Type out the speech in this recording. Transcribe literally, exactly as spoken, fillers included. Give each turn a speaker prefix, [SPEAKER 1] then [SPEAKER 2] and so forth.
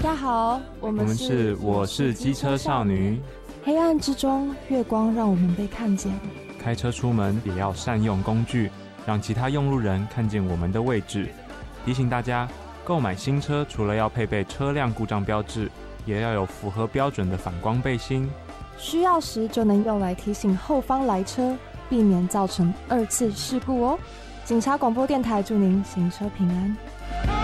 [SPEAKER 1] 家好，我们是
[SPEAKER 2] 我们是我是机车少女。
[SPEAKER 1] 黑暗之中，月光让我们被看见。
[SPEAKER 2] 开车出门也要善用工具，让其他用路人看见我们的位置。提醒大家，购买新车除了要配备车辆故障标志，也要有符合标准的反光背心。
[SPEAKER 1] 需要时就能用来提醒后方来车，避免造成二次事故哦。警察广播电台祝您行车平安。